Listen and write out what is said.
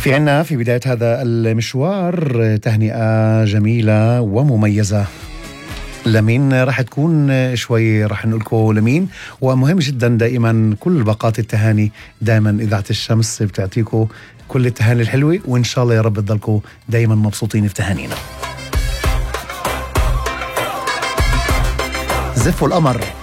في عنا في بداية هذا المشوار تهنئة جميلة ومميزة لمين راح تكون شوي راح نقول لكم لمين. ومهم جدا دائما كل باقات التهاني دائما إذاعة الشمس بتعطيكم كل التهاني الحلوة، وإن شاء الله يا رب تضلكم دائما مبسوطين في تهانينا. زفوا القمر.